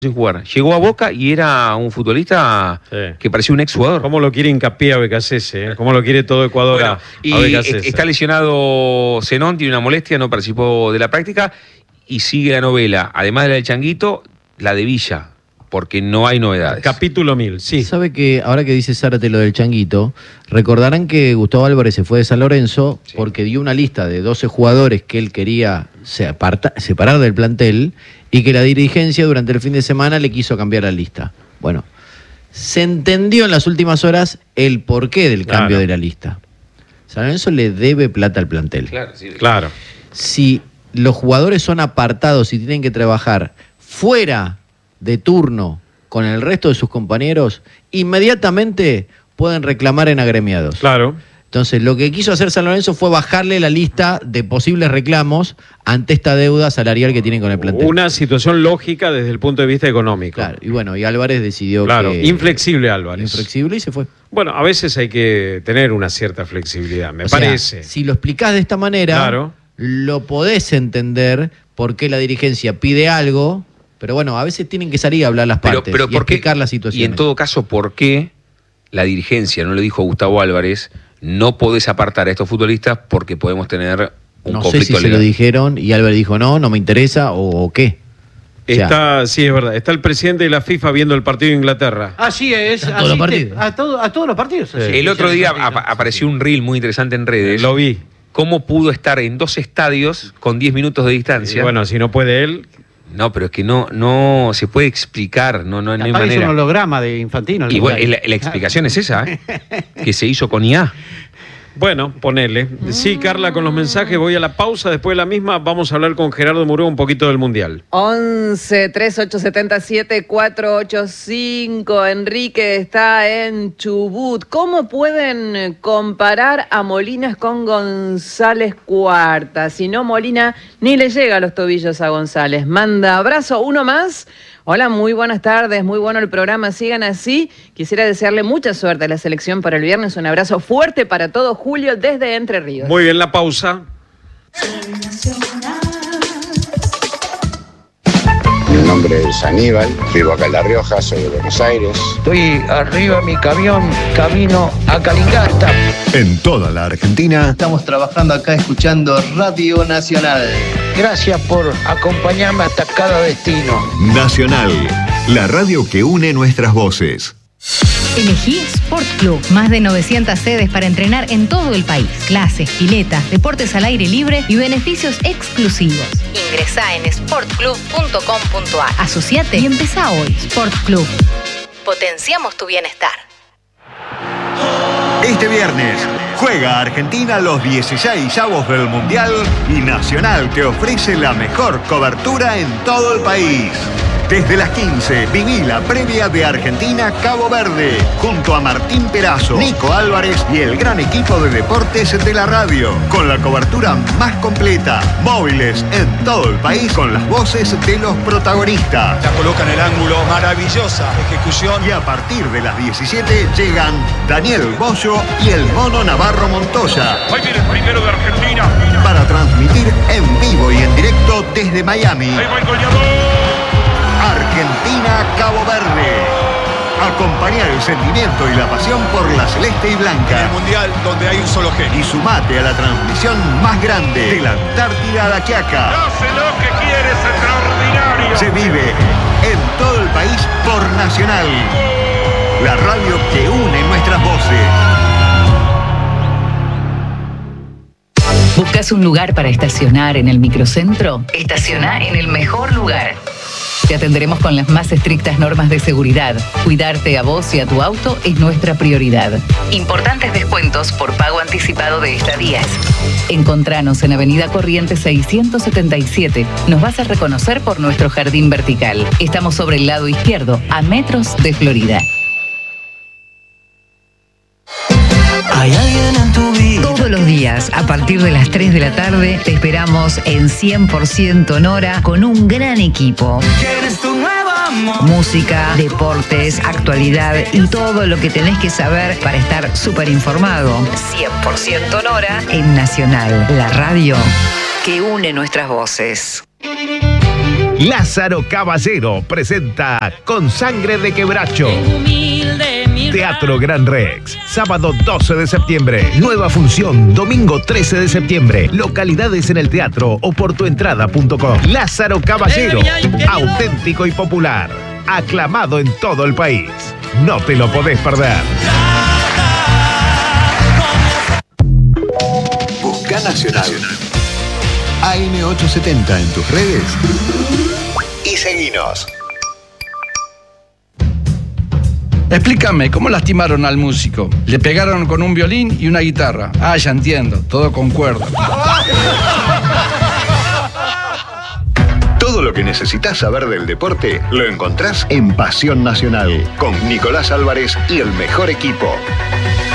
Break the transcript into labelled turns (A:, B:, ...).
A: sin jugar. Llegó a Boca y era un futbolista que parecía un exjugador.
B: ¿Cómo lo quiere Hincapié a Becasese? ¿Cómo lo quiere todo Ecuador a Becasese?
A: Está lesionado Zenón, tiene una molestia, no participó de la práctica y sigue la novela, además de la del Changuito, la de Villa, porque no hay novedades.
B: Capítulo 1000, sí.
C: ¿Sabe que ahora que dice Zárate lo del Changuito, recordarán que Gustavo Álvarez se fue de San Lorenzo porque dio una lista de 12 jugadores que él quería separar del plantel y que la dirigencia durante el fin de semana le quiso cambiar la lista? Bueno, se entendió en las últimas horas el porqué del cambio de la lista. San Lorenzo le debe plata al plantel.
A: Claro.
C: Si los jugadores son apartados y tienen que trabajar fuera de turno con el resto de sus compañeros, inmediatamente pueden reclamar en agremiados.
B: Claro.
C: Entonces, lo que quiso hacer San Lorenzo fue bajarle la lista de posibles reclamos ante esta deuda salarial que tienen con el plantel.
B: Una situación lógica desde el punto de vista económico.
C: Claro, y bueno, y Álvarez decidió
B: inflexible Álvarez.
C: Inflexible y se fue.
B: Bueno, a veces hay que tener una cierta flexibilidad, me parece.
C: Si lo explicás de esta manera, lo podés entender por qué la dirigencia pide algo, pero bueno, a veces tienen que salir a hablar las partes y explicar la situación.
A: Y en todo caso, ¿por qué la dirigencia, no lo dijo Gustavo Álvarez, no podés apartar a estos futbolistas porque podemos tener un conflicto legal?
C: No sé si se lo dijeron y Álvarez dijo no me interesa o qué.
B: Sí, es verdad. Está el presidente de la FIFA viendo el partido de Inglaterra.
D: Así es.
C: ¿A todos los partidos?
D: A todos los partidos. Así.
A: El otro día apareció un reel muy interesante en redes.
B: Lo vi.
A: ¿Cómo pudo estar en 2 estadios con 10 minutos de distancia?
B: Y bueno, si no puede él...
A: No, pero es que no se puede explicar, no hay manera.
D: Es un holograma de Infantino.
A: Y bueno, la explicación es esa, que se hizo con IA.
B: Bueno, ponele. Sí, Carla, con los mensajes voy a la pausa. Después de la misma vamos a hablar con Gerardo Murúa un poquito del Mundial.
E: 11-3877-485. Enrique está en Chubut. ¿Cómo pueden comparar a Molinas con González Cuarta? Si no, Molina ni le llega a los tobillos a González. Manda abrazo. Uno más. Hola, muy buenas tardes, muy bueno el programa, sigan así. Quisiera desearle mucha suerte a la selección para el viernes. Un abrazo fuerte para todo, Julio, desde Entre Ríos.
B: Muy bien, la pausa.
F: Mi nombre es Aníbal, vivo acá en La Rioja, soy de Buenos Aires.
G: Estoy arriba de mi camión, camino a Calingasta.
H: En toda la Argentina.
I: Estamos trabajando acá escuchando Radio Nacional.
G: Gracias por acompañarme hasta cada destino.
H: Nacional, la radio que une nuestras voces.
J: Elegí Sport Club. Más de 900 sedes para entrenar en todo el país. Clases, piletas, deportes al aire libre y beneficios exclusivos. Ingresá en sportclub.com.ar. Asociate y empezá hoy. Sport Club. Potenciamos tu bienestar.
H: Este viernes juega Argentina los 16avos del Mundial y Nacional te ofrece la mejor cobertura en todo el país. Desde las 15, viví la previa de Argentina-Cabo Verde, junto a Martín Perazo, Nico Álvarez y el gran equipo de deportes de la radio, con la cobertura más completa, móviles en todo el país con las voces de los protagonistas.
K: La coloca en el ángulo, maravillosa ejecución.
H: Y a partir de las 17 llegan Daniel Bollo y el Mono Navarro Montoya.
K: Ahí viene el primero de Argentina.
H: Para transmitir en vivo y en directo desde Miami.
K: Ahí va el goleador.
H: Argentina-Cabo Verde. Acompañar el sentimiento y la pasión por la celeste y blanca.
K: En el Mundial donde hay un solo genio.
H: Y sumate a la transmisión más grande de la Antártida a la Quiaca.
K: Hace lo que quiere, es extraordinario.
H: Se vive en todo el país por Nacional. La radio que une nuestras voces.
J: ¿Buscas un lugar para estacionar en el microcentro? Estaciona en el mejor lugar. Te atenderemos con las más estrictas normas de seguridad. Cuidarte a vos y a tu auto es nuestra prioridad. Importantes descuentos por pago anticipado de estadías. Encontranos en Avenida Corrientes 677. Nos vas a reconocer por nuestro jardín vertical. Estamos sobre el lado izquierdo, a metros de Florida.
L: Hay alguien en tu vida.
J: Todos los días, a partir de las 3 de la tarde, te esperamos en 100% Nora con un gran equipo.
L: ¿Quién es tu nuevo amor?
J: Música, deportes, actualidad y todo lo que tenés que saber para estar súper informado. 100% Nora en Nacional, la radio que une nuestras voces.
M: Lázaro Caballero presenta Con Sangre de Quebracho. Teatro Gran Rex, sábado 12 de septiembre. Nueva función, domingo 13 de septiembre. Localidades en el teatro o por tuentrada.com. Lázaro Caballero, auténtico y popular. Aclamado en todo el país. No te lo podés perder.
H: Busca Nacional. AM870 en tus redes y seguinos.
N: Explícame, ¿cómo lastimaron al músico? Le pegaron con un violín y una guitarra. Ah, ya entiendo, todo con cuerda.
H: Todo lo que necesitas saber del deporte lo encontrás en Pasión Nacional con Nicolás Álvarez y el mejor equipo.